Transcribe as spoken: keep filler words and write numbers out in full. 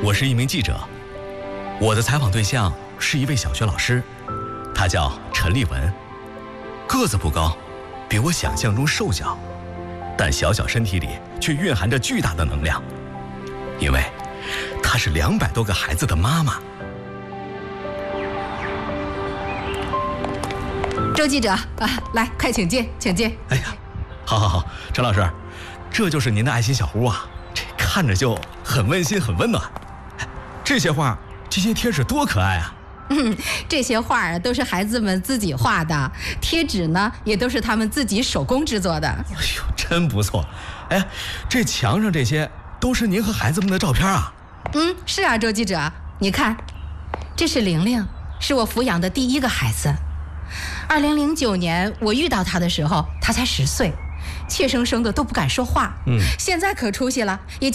我是一名记者，我的采访对象是一位小学老师，他叫陈立文，个子不高，比我想象中瘦小，但小小身体里却蕴含着巨大的能量，因为她是两百多个孩子的妈妈。 周记者啊，来，快请进，请进。 哎呀，好好好，陈老师，这就是您的爱心小屋啊，这看着就很温馨，很温暖。这些画，这些贴纸多可爱啊！ 嗯，这些画儿都是孩子们自己画的，贴纸呢也都是他们自己手工制作的。 哎呦，真不错！哎，这墙上这些都是您和孩子们的照片啊？ 嗯，是啊，周记者，你看，这是玲玲，是我抚养的第一个孩子。二零零九年我遇到她的时候，她才十岁，怯生生的都不敢说话。嗯，现在可出息了，也。